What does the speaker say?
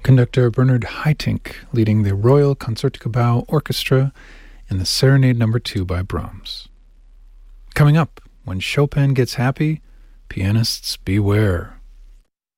Conductor Bernard Haitink leading the Royal Concertgebouw Orchestra in the Serenade No. 2 by Brahms. Coming up, when Chopin gets happy, pianists beware.